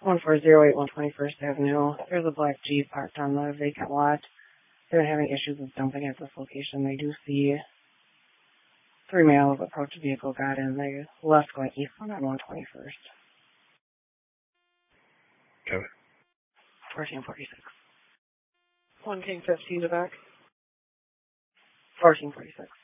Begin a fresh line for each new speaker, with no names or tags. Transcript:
1408 121st Avenue. There's a black Jeep parked on the vacant lot. They're having issues with dumping at this location. They do see 3 males approach the vehicle, got in. They left going eastbound on 121st.
Okay.
1446. 1 King 15 to back. 1446.